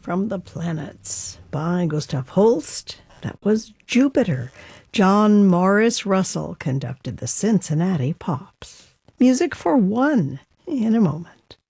from the Planets by Gustav Holst. That was Jupiter. John Morris Russell conducted the Cincinnati Pops. Music for one in a moment.